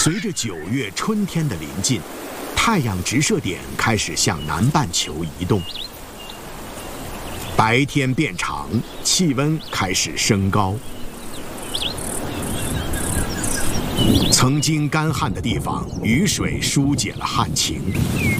随着9月春天的临近，太阳直射点开始向南半球移动，白天变长，气温开始升高。曾经干旱的地方，雨水疏解了旱情，